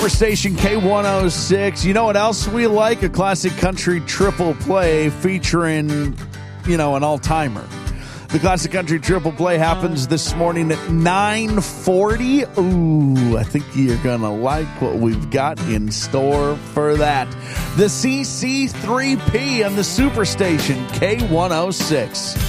Station K106. You know what else we like? A classic country triple play featuring, an all-timer. The classic country triple play happens this morning at 9:40. Ooh, I think you're going to like what we've got in store for that. The CC3P on the Superstation K106.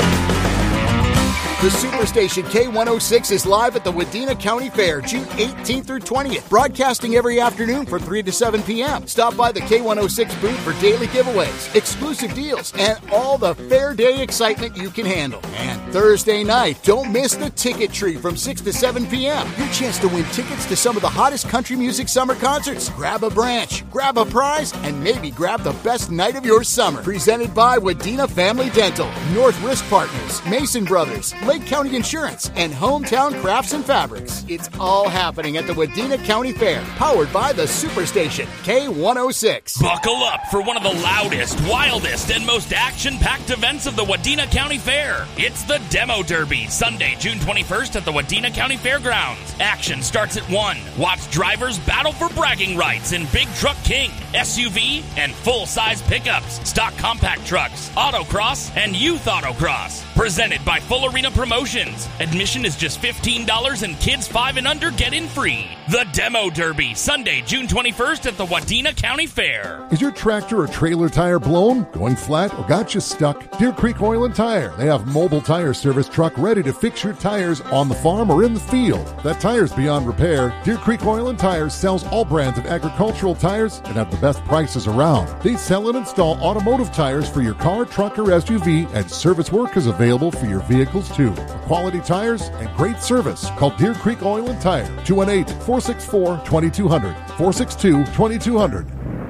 The Superstation K106 is live at the Wadena County Fair, June 18th through 20th, broadcasting every afternoon from 3 to 7 p.m. Stop by the K106 booth for daily giveaways, exclusive deals, and all the fair day excitement you can handle. And Thursday night, don't miss the Ticket Tree from 6 to 7 p.m. Your chance to win tickets to some of the hottest country music summer concerts. Grab a branch, grab a prize, and maybe grab the best night of your summer. Presented by Wadena Family Dental, North Risk Partners, Mason Brothers, Lake County Insurance, and Hometown Crafts and Fabrics. It's all happening at the Wadena County Fair, powered by the Superstation K106. Buckle up for one of the loudest, wildest, and most action-packed events of the Wadena County Fair. It's the Demo Derby, Sunday, June 21st at the Wadena County Fairgrounds. Action starts at 1. Watch drivers battle for bragging rights in Big Truck King, SUV, and full-size pickups, stock compact trucks, autocross, and youth autocross. Presented by Full Arena Promotions. Admission is just $15 and kids 5 and under get in free. The Demo Derby, Sunday, June 21st at the Wadena County Fair. Is your tractor or trailer tire blown, going flat, or got you stuck? Deer Creek Oil and Tire. They have mobile tire service truck ready to fix your tires on the farm or in the field. That tire's beyond repair. Deer Creek Oil and Tire sells all brands of agricultural tires and have the best prices around. They sell and install automotive tires for your car, truck, or SUV, and service work is available for your vehicles too. For quality tires and great service, call Deer Creek Oil and Tire, 218-464-2200, 462-2200.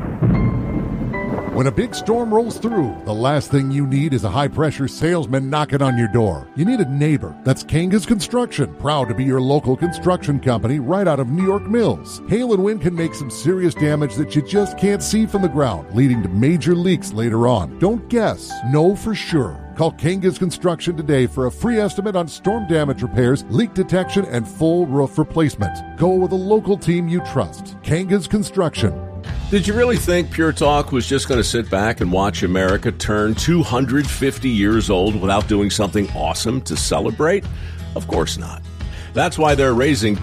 When a big storm rolls through, the last thing you need is a high-pressure salesman knocking on your door. You need a neighbor. That's Kangas Construction, proud to be your local construction company right out of New York Mills. Hail and wind can make some serious damage that you just can't see from the ground, leading to major leaks later on. Don't guess. Know for sure. Call Kangas Construction today for a free estimate on storm damage repairs, leak detection, and full roof replacement. Go with a local team you trust. Kangas Construction. Did you really think Pure Talk was just going to sit back and watch America turn 250 years old without doing something awesome to celebrate? Of course not. That's why they're raising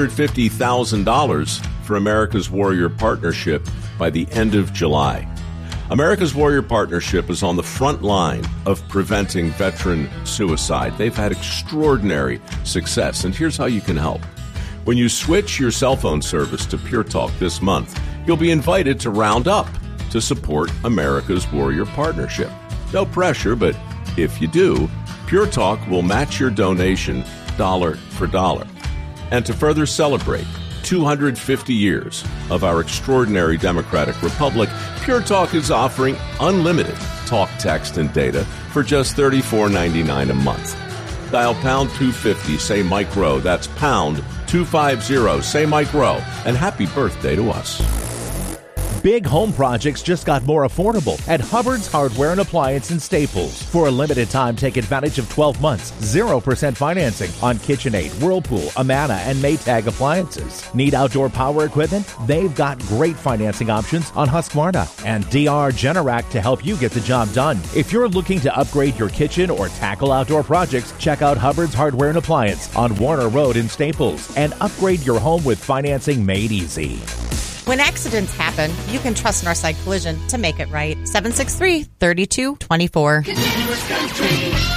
$250,000 for America's Warrior Partnership by the end of July. America's Warrior Partnership is on the front line of preventing veteran suicide. They've had extraordinary success, and here's how you can help. When you switch your cell phone service to Pure Talk this month, you'll be invited to round up to support America's Warrior Partnership. No pressure, but if you do, Pure Talk will match your donation dollar for dollar. And to further celebrate 250 years of our extraordinary democratic republic, Pure Talk is offering unlimited talk, text, and data for just $34.99 a month. Dial pound 250, say Mike Rowe. That's pound 250, say Mike Rowe. And happy birthday to us. Big home projects just got more affordable at Hubbard's Hardware and Appliance in Staples. For a limited time, take advantage of 12 months, 0% financing on KitchenAid, Whirlpool, Amana, and Maytag appliances. Need outdoor power equipment? They've got great financing options on Husqvarna and DR Generac to help you get the job done. If you're looking to upgrade your kitchen or tackle outdoor projects, check out Hubbard's Hardware and Appliance on Warner Road in Staples and upgrade your home with financing made easy. When accidents happen, you can trust Northside Collision to make it right. 763-3224. Continuous Country.